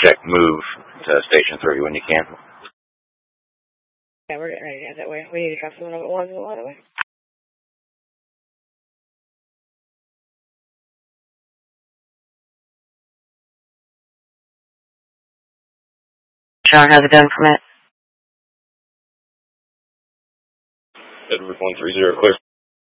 check move to Station 3 when you can. Yeah, we're getting ready to head that way. We need to drop someone over at 1 that way. Sean has a gun permit. Edward 130, clear.